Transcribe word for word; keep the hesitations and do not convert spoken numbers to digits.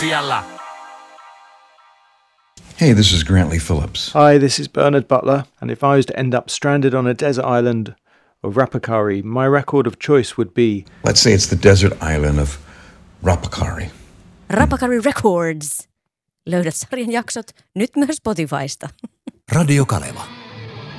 Siellä. Hey, this is Grantley Phillips. Hi, this is Bernard Butler, and if I was to end up stranded on a desert island of Rapakari, my record of choice would be... Let's say it's the desert island of Rapakari. Rapakari Records. Löydät sarjan jaksot nyt myös Spotifysta. Radio Kaleva.